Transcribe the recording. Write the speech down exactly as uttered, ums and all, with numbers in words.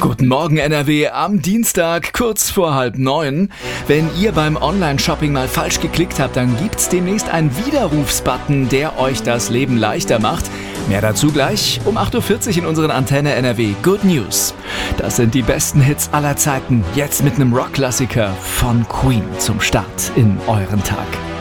Guten Morgen N R W am Dienstag, kurz vor halb neun. Wenn ihr beim Online-Shopping mal falsch geklickt habt, dann gibt's demnächst einen Widerrufsbutton, der euch das Leben leichter macht. Mehr dazu gleich um acht Uhr vierzig in unseren Antenne N R W Good News. Das sind die besten Hits aller Zeiten, jetzt mit einem Rockklassiker von Queen zum Start in euren Tag.